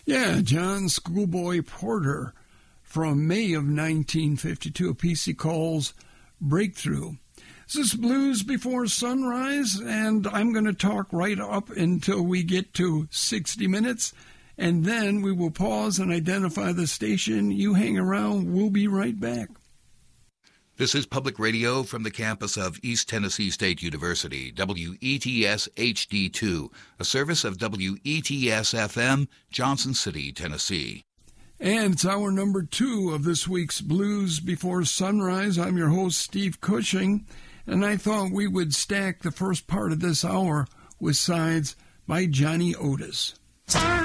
Yeah, John Schoolboy Porter from May of 1952, a piece he calls Breakthrough. This is Blues Before Sunrise, and I'm going to talk right up until we get to 60 minutes, and then we will pause and identify the station. You hang around. We'll be right back. This is Public Radio from the campus of East Tennessee State University, WETS HD2, a service of WETS FM, Johnson City, Tennessee. And it's hour number 2 of this week's Blues Before Sunrise. I'm your host, Steve Cushing, and I thought we would stack the first part of this hour with sides by Johnny Otis.